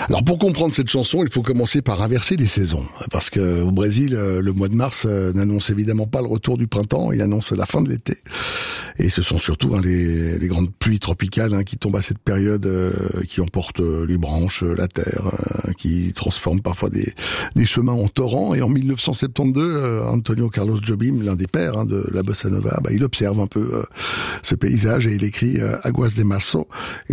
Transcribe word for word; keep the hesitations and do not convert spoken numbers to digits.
Alors pour comprendre cette chanson, il faut commencer par inverser les saisons, parce que au Brésil, le mois de mars n'annonce évidemment pas le retour du printemps, il annonce la fin de l'été. Et ce sont surtout hein, les, les grandes pluies tropicales hein, qui tombent à cette période, euh, qui emportent les branches, la terre, euh, qui transforment parfois des, des chemins en torrents. Et en mille neuf cent soixante-douze, euh, Antonio Carlos Jobim, l'un des pères hein, de la bossa nova, bah, il observe un peu euh, ce paysage et il écrit euh, Aguas de Março,